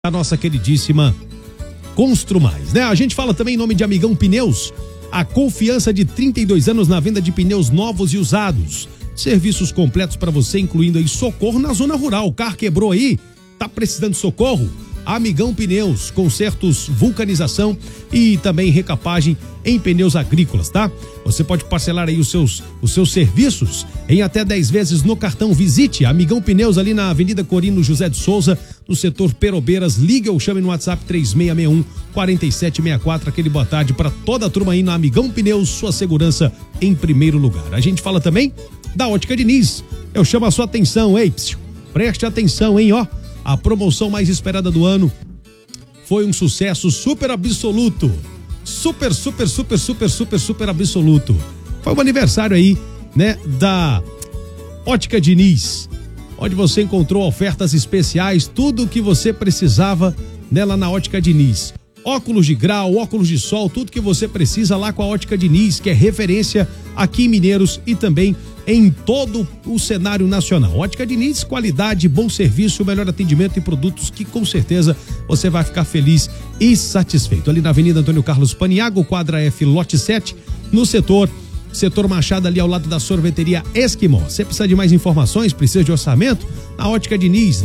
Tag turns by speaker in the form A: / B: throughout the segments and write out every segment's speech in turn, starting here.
A: a nossa queridíssima Construmais, né? A gente fala também em nome de Amigão Pneus, a confiança de 32 anos na venda de pneus novos e usados. Serviços completos para você, incluindo aí socorro na zona rural. O carro quebrou aí, tá precisando de socorro? Amigão Pneus, consertos, vulcanização e também recapagem em pneus agrícolas, tá? Você pode parcelar aí os seus serviços em até 10 vezes no cartão. Visite Amigão Pneus ali na Avenida Corino José de Souza, no setor Perobeiras. Ligue ou chame no WhatsApp 3661-4764. Aquele boa tarde para toda a turma aí na Amigão Pneus, sua segurança em primeiro lugar. A gente fala também da Ótica Diniz. Eu chamo a sua atenção, ei, preste atenção, hein, ó. A promoção mais esperada do ano foi um sucesso super absoluto. Super absoluto. Foi o aniversário aí, né, da Ótica Diniz, onde você encontrou ofertas especiais, tudo o que você precisava nela na Ótica Diniz. Óculos de grau, óculos de sol, tudo que você precisa lá com a Ótica Diniz, que é referência aqui em Mineiros e também em todo o cenário nacional. Ótica Diniz, qualidade, bom serviço, melhor atendimento e produtos que com certeza você vai ficar feliz e satisfeito. Ali na Avenida Antônio Carlos Paniago, quadra F, lote 7, no setor Machado, ali ao lado da sorveteria Esquimó. Você precisa de mais informações, precisa de orçamento? Na Ótica Diniz,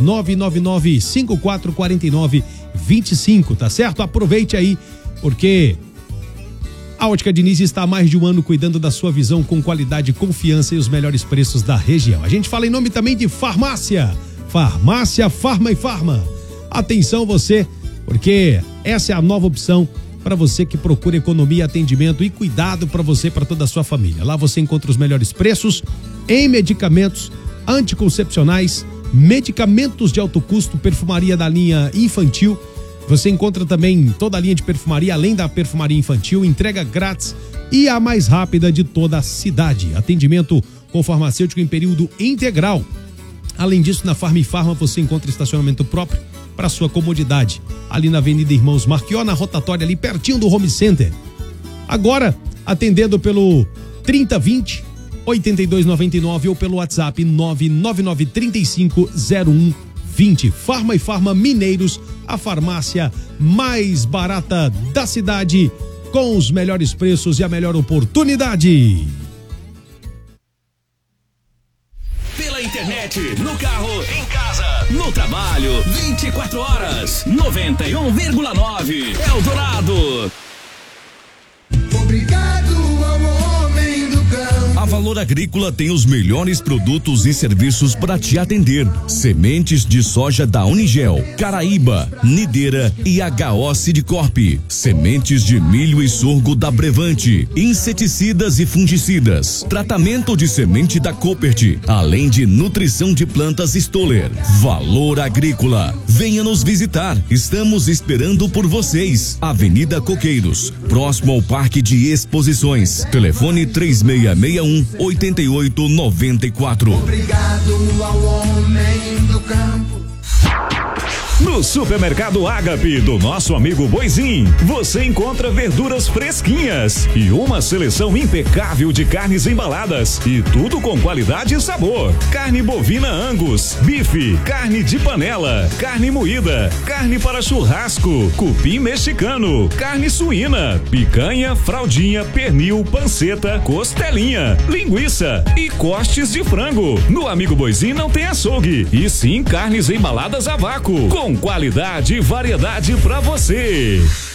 A: 999-5449-25, tá certo? Aproveite aí, porque a Ótica Diniz está há mais de um ano cuidando da sua visão com qualidade, confiança e os melhores preços da região. A gente fala em nome também de Farmácia Farma e Farma. Atenção você, porque essa é a nova opção para você que procura economia, atendimento e cuidado para você e para toda a sua família. Lá você encontra os melhores preços em medicamentos anticoncepcionais, medicamentos de alto custo, perfumaria da linha infantil. Você encontra também toda a linha de perfumaria, além da perfumaria infantil, entrega grátis e a mais rápida de toda a cidade. Atendimento com farmacêutico em período integral. Além disso, na Farma e Farma você encontra estacionamento próprio para sua comodidade. Ali na Avenida Irmãos Marquió, na rotatória ali pertinho do Home Center. Agora, atendendo pelo 3020-8299 ou pelo WhatsApp 999350120. Farma e Farma Mineiros, a farmácia mais barata da cidade, com os melhores preços e a melhor oportunidade.
B: Pela internet, no carro, em casa, no trabalho, 24 horas, 91,9 Eldorado.
C: Obrigado ao homem do campo.
D: A Valor Agrícola tem os melhores produtos e serviços para te atender. Sementes de soja da Unigel, Caraíba, Nideira e HO Sidcorp. Sementes de milho e sorgo da Brevante. Inseticidas e fungicidas. Tratamento de semente da Copert. Além de nutrição de plantas Stoller. Valor Agrícola. Venha nos visitar. Estamos esperando por vocês. Avenida Coqueiros, próximo ao Parque de Exposições. Telefone 3661-8894.
C: Obrigado ao homem do campo.
E: No Supermercado Ágape do nosso amigo Boizinho, você encontra verduras fresquinhas e uma seleção impecável de carnes embaladas e tudo com qualidade e sabor. Carne bovina Angus, bife, carne de panela, carne moída, carne para churrasco, cupim mexicano, carne suína, picanha, fraldinha, pernil, panceta, costelinha, linguiça e cortes de frango. No amigo Boizinho não tem açougue, e sim carnes embaladas a vácuo, com qualidade e variedade pra você.